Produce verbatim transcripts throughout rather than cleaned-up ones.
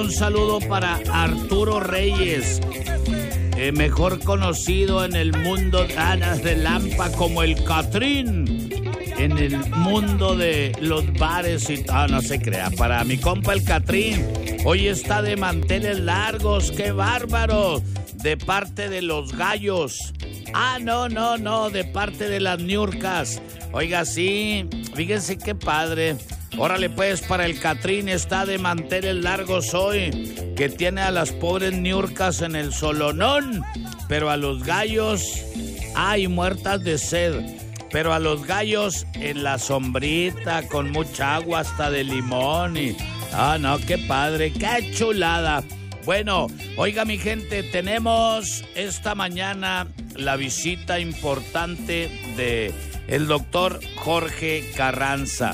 Un saludo para Arturo Reyes, eh, mejor conocido en el mundo de Anas de Lampa como el Catrín, en el mundo de los bares y... Ah, no se crea, para mi compa el Catrín, hoy está de manteles largos, ¡qué bárbaro! De parte de los gallos. Ah, no, no, no, de parte de las ñurcas. Oiga, sí, fíjense qué padre. Órale pues, para el Catrín está de manteles largos hoy, que tiene a las pobres ñurcas en el solonón, pero a los gallos, ay, muertas de sed, pero a los gallos en la sombrita, con mucha agua hasta de limón y... Ah, no, qué padre, qué chulada. Bueno, oiga mi gente, tenemos esta mañana la visita importante de el doctor Jorge Carranza.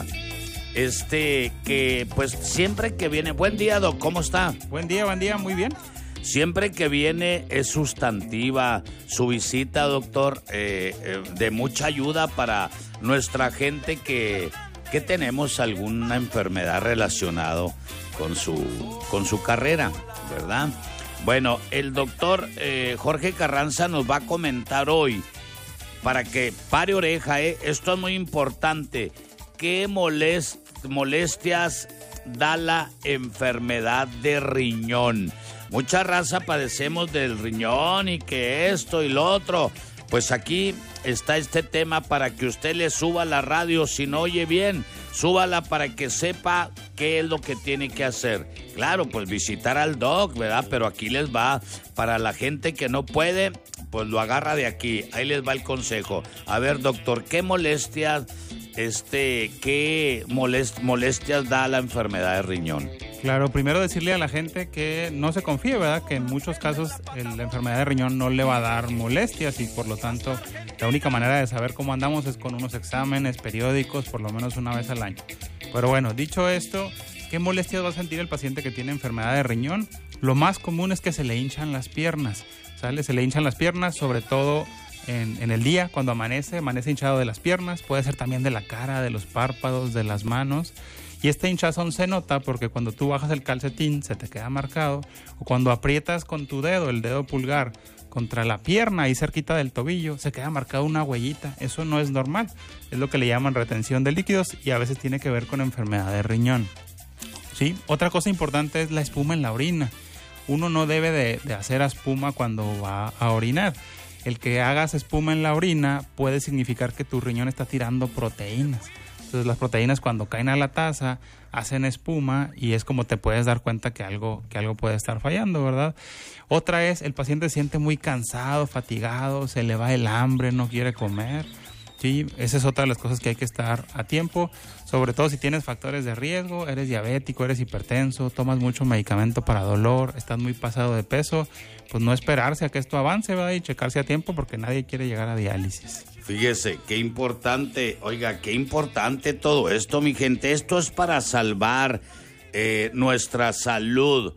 Este, que pues siempre que viene... Buen día, Doc, ¿cómo está? Buen día, buen día, muy bien. Siempre que viene es sustantiva su visita, doctor, eh, eh, de mucha ayuda para nuestra gente que, que tenemos alguna enfermedad relacionada con su, con su carrera, ¿verdad? Bueno, el doctor eh, Jorge Carranza nos va a comentar hoy, para que pare oreja, eh, esto es muy importante, qué molest, molestias da la enfermedad de riñón. Mucha raza padecemos del riñón y que esto y lo otro. Pues aquí está este tema para que usted le suba la radio, si no oye bien, súbala para que sepa qué es lo que tiene que hacer. Claro, pues visitar al doc, ¿verdad? Pero aquí les va, para la gente que no puede, pues lo agarra de aquí. Ahí les va el consejo. A ver, doctor, ¿qué molestias, este, qué molest, molestias da la enfermedad de riñón? Claro, primero decirle a la gente que no se confíe, ¿verdad? Que en muchos casos el, la enfermedad de riñón no le va a dar molestias y por lo tanto la única manera de saber cómo andamos es con unos exámenes periódicos por lo menos una vez al año. Pero bueno, dicho esto, ¿qué molestias va a sentir el paciente que tiene enfermedad de riñón? Lo más común es que se le hinchan las piernas, ¿sale? Se le hinchan las piernas, sobre todo en, en el día, cuando amanece, amanece hinchado de las piernas, puede ser también de la cara, de los párpados, de las manos. Y este hinchazón se nota porque cuando tú bajas el calcetín se te queda marcado, o cuando aprietas con tu dedo, el dedo pulgar, contra la pierna ahí cerquita del tobillo, se queda marcada una huellita. Eso no es normal, es lo que le llaman retención de líquidos y a veces tiene que ver con enfermedad de riñón. ¿Sí? Otra cosa importante es la espuma en la orina. Uno no debe de, de hacer espuma cuando va a orinar. El que hagas espuma en la orina puede significar que tu riñón está tirando proteínas. Entonces las proteínas cuando caen a la taza hacen espuma y es como te puedes dar cuenta que algo, que algo puede estar fallando, ¿verdad? Otra es, el paciente se siente muy cansado, fatigado, se le va el hambre, no quiere comer. Sí, esa es otra de las cosas que hay que estar a tiempo, sobre todo si tienes factores de riesgo, eres diabético, eres hipertenso, tomas mucho medicamento para dolor, estás muy pasado de peso, pues no esperarse a que esto avance, ¿verdad? Y checarse a tiempo porque nadie quiere llegar a diálisis. Fíjese, qué importante, oiga, qué importante todo esto, mi gente. Esto es para salvar eh, nuestra salud,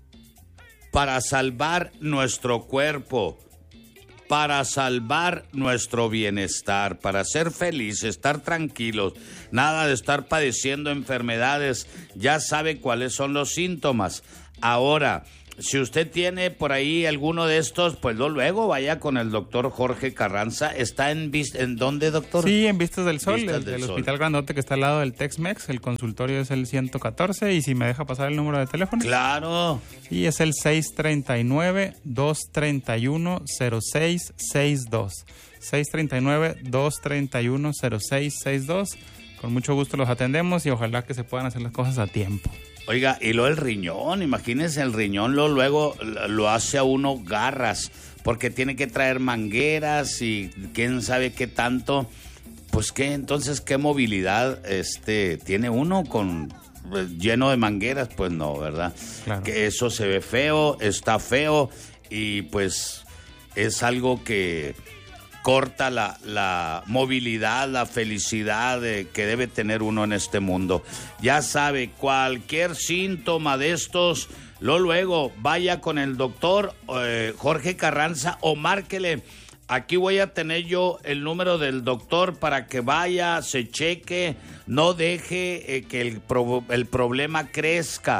para salvar nuestro cuerpo, para salvar nuestro bienestar, para ser felices, estar tranquilos, nada de estar padeciendo enfermedades. Ya sabe cuáles son los síntomas. Ahora, si usted tiene por ahí alguno de estos, pues luego vaya con el doctor Jorge Carranza. ¿Está en, ¿en dónde, doctor? Sí, en Vistas del Sol, Vistas el, del el Sol. hospital grandote que está al lado del Tex-Mex. El consultorio es el ciento catorce y si me deja pasar el número de teléfono. Claro. Y es el seis tres nueve, dos tres uno, cero seis seis dos. seis tres nueve, dos tres uno, cero seis seis dos. Con mucho gusto los atendemos y ojalá que se puedan hacer las cosas a tiempo. Oiga, y lo el riñón, imagínense, el riñón lo, luego lo hace a uno garras, porque tiene que traer mangueras y quién sabe qué tanto. Pues qué, entonces, ¿qué movilidad este tiene uno con pues, lleno de mangueras? Pues no, ¿verdad? Claro. Que eso se ve feo, está feo y pues es algo que corta la, la movilidad, la felicidad de, que debe tener uno en este mundo. Ya sabe, cualquier síntoma de estos, lo luego vaya con el doctor eh, Jorge Carranza o márquele. Aquí voy a tener yo el número del doctor para que vaya, se cheque, no deje eh, que el, pro, el problema crezca.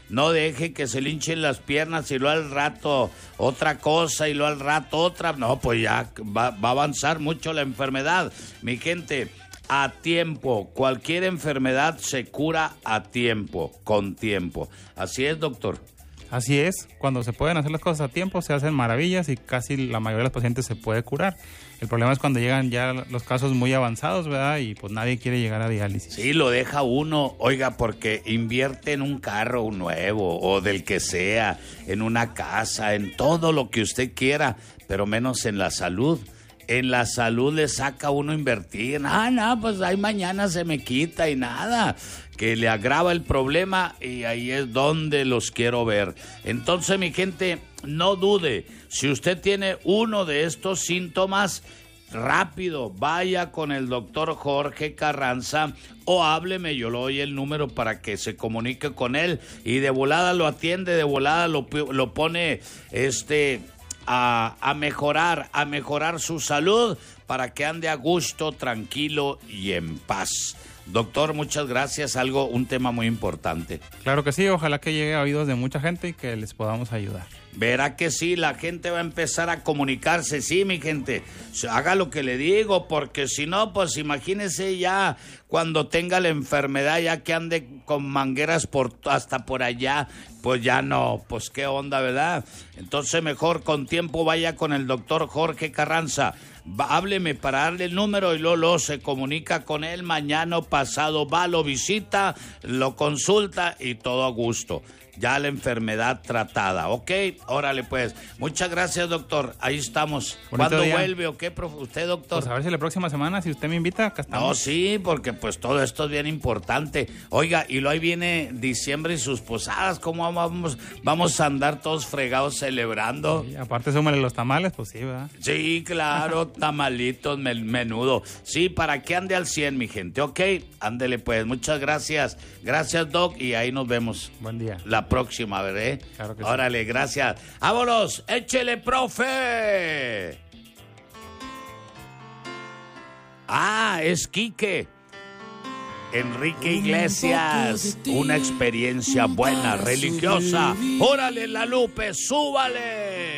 No deje que se le hinchen las piernas y luego al rato otra cosa y luego al rato otra. No, pues ya va, va a avanzar mucho la enfermedad. Mi gente, a tiempo. Cualquier enfermedad se cura a tiempo, con tiempo. Así es, doctor. Así es, cuando se pueden hacer las cosas a tiempo se hacen maravillas y casi la mayoría de los pacientes se puede curar. El problema es cuando llegan ya los casos muy avanzados, ¿verdad? Y pues nadie quiere llegar a diálisis. Sí, lo deja uno, oiga, porque invierte en un carro nuevo o del que sea, en una casa, en todo lo que usted quiera, pero menos en la salud. En la salud le saca uno invertir. Ah, no, pues ahí mañana se me quita y nada. Que le agrava el problema y ahí es donde los quiero ver. Entonces, mi gente, no dude. Si usted tiene uno de estos síntomas, rápido, vaya con el doctor Jorge Carranza o hábleme, yo le doy el número para que se comunique con él y de volada lo atiende, de volada lo, lo pone este... A, a mejorar, a mejorar su salud para que ande a gusto, tranquilo y en paz. Doctor, muchas gracias. Algo, un tema muy importante. Claro que sí, ojalá que llegue a oídos de mucha gente y que les podamos ayudar. Verá que sí, la gente va a empezar a comunicarse, sí, mi gente. Haga lo que le digo, porque si no, pues imagínese ya cuando tenga la enfermedad, ya que ande con mangueras por hasta por allá, pues ya no, pues qué onda, ¿verdad? Entonces mejor con tiempo vaya con el doctor Jorge Carranza. Va, hábleme para darle el número y Lolo se comunica con él mañana o pasado, va, lo visita, lo consulta y todo a gusto. Ya la enfermedad tratada, ¿ok? Órale, pues. Muchas gracias, doctor. Ahí estamos. Bonito ¿Cuándo día. vuelve o qué, profe? ¿Usted, doctor? Pues a ver si la próxima semana, si usted me invita, acá estamos. No, sí, porque pues todo esto es bien importante. Oiga, y luego ahí viene diciembre y sus posadas. ¿Cómo vamos, vamos a andar todos fregados celebrando? Sí, aparte, súmale los tamales, pues sí, ¿verdad? Sí, claro, tamalitos, men- menudo. Sí, para que ande al cien, mi gente, ¿ok? Ándele, pues. Muchas gracias. Gracias, Doc, y ahí nos vemos. Buen día. La próxima, ¿verdad? Claro que Órale, sí. gracias. ¡Vámonos! ¡Échele, profe! Ah, es Quique. Enrique Iglesias. Una experiencia buena, religiosa. ¡Órale, la Lupe! ¡Súbale!